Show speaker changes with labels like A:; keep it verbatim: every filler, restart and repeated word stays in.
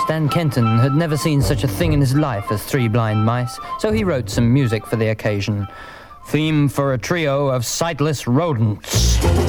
A: Stan Kenton had never seen such a thing in his life as Three Blind Mice, so he wrote some music for the occasion. Theme for a trio of sightless rodents.